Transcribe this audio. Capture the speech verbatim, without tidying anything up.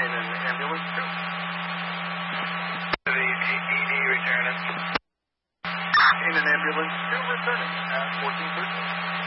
in an ambulance too. The E D returning. In an ambulance too, returning at fourteen thirteen.